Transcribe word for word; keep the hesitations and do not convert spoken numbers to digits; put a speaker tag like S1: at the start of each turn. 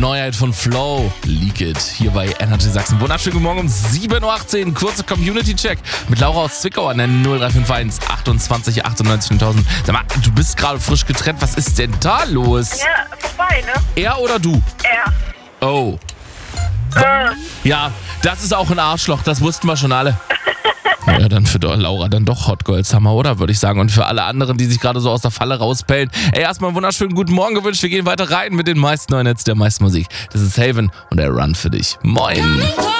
S1: Neuheit von Flow, Leak It, hier bei Energy Sachsen. Wunderschönen guten Morgen um sieben Uhr achtzehn, kurzer Community-Check mit Laura aus Zwickau an der null drei fünf eins achtundzwanzig achtundneunzig neuntausend. Sag mal, du bist gerade frisch getrennt, was ist denn da los?
S2: Ja, vorbei, ne?
S1: Er oder du?
S2: Er.
S1: Oh.
S2: Äh,
S1: Ja, das ist auch ein Arschloch, das wussten wir schon alle. Ja, dann für Laura dann doch Hot Girl Summer, oder? Würde ich sagen. Und für alle anderen, die sich gerade so aus der Falle rauspellen. Ey, erstmal einen wunderschönen guten Morgen gewünscht. Wir gehen weiter rein mit den meisten neuen Hits der meisten Musik. Das ist Haven und der Run für dich. Moin.